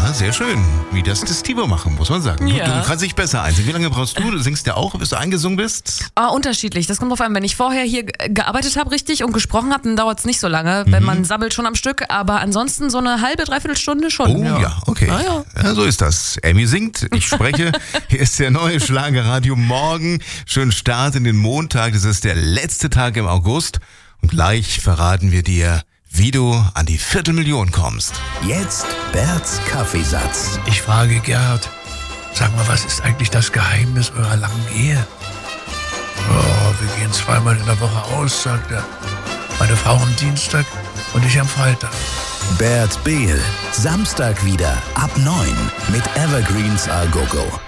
Ja, sehr schön. Wie das Tivo machen, muss man sagen. Ja. Du kannst dich besser einsingen. Wie lange brauchst du? Du singst ja auch, bis du eingesungen bist? Unterschiedlich. Das kommt drauf an. Wenn ich vorher hier gearbeitet habe richtig und gesprochen habe, dann dauert es nicht so lange. Wenn man sabbelt schon am Stück. Aber ansonsten so eine halbe, dreiviertel Stunde schon. Oh ja, okay. Ah, ja. Ja, so ist das. Amy singt, ich spreche. Hier ist der neue Schlagerradio Morgen. Schönen Start in den Montag. Das ist der letzte Tag im August. Und gleich verraten wir dir, wie du an die 250.000 kommst. Jetzt Berts Kaffeesatz. Ich frage Gerhard, sag mal, was ist eigentlich das Geheimnis eurer langen Ehe? Oh, wir gehen 2-mal in der Woche aus, sagt er. Meine Frau am Dienstag und ich am Freitag. Bert Behl, Samstag wieder ab 9 mit Evergreens A Go Go.